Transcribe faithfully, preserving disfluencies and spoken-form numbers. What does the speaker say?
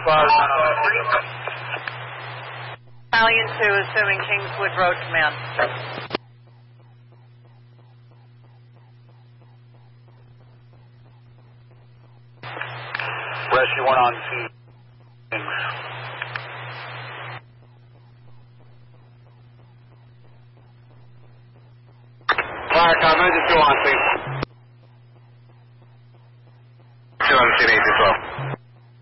five. Battalion two, assuming Kingswood Road Command. Rescue one on two. Fire, emergency one, please.